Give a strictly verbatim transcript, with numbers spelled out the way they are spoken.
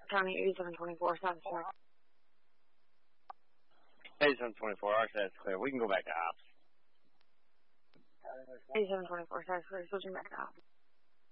County eighty-seven twenty-four, sounds clear. eighty-seven twenty-four, our side's clear. We can go back to ops. eighty-seven twenty-four, sounds clear. Switching back to ops.